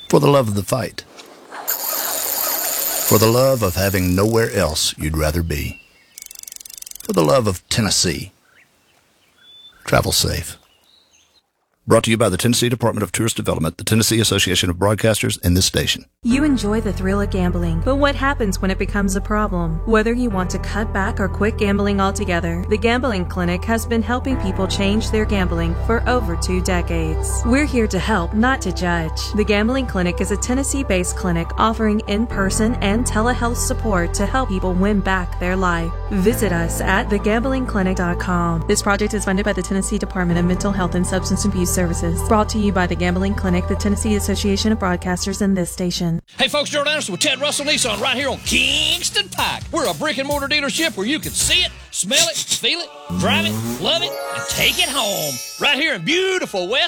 For the love of the fight. For the love of having nowhere else you'd rather be. For the love of Tennessee. Travel safe. Brought to you by the Tennessee Department of Tourist Development, the Tennessee Association of Broadcasters, and this station. You enjoy the thrill of gambling, but what happens when it becomes a problem? Whether you want to cut back or quit gambling altogether, the Gambling Clinic has been helping people change their gambling for over 2 decades. We're here to help, not to judge. The Gambling Clinic is a Tennessee-based clinic offering in-person and telehealth support to help people win back their life. Visit us at thegamblingclinic.com. This project is funded by the Tennessee Department of Mental Health and Substance Abuse Services. Brought to you by the Gambling Clinic, the Tennessee Association of Broadcasters, and this station. Hey folks, Gerald Anderson with Ted Russell Nissan right here on Kingston Pike. We're a brick and mortar dealership where you can see it, smell it, feel it, drive it, love it, and take it home. Right here in beautiful West